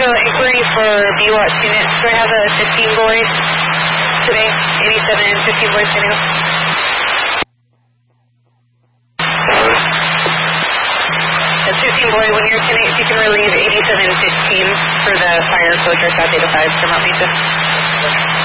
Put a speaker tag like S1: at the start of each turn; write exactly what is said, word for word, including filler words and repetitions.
S1: go inquiry for B WATS units. Do I have a fifteen boy today? eighty-seven and fifteen boy standing up. That's fifteen boy. When you're ten eight, you can relieve eighty-seven fifteen for the fire closure South eight oh five from Mount Mesa.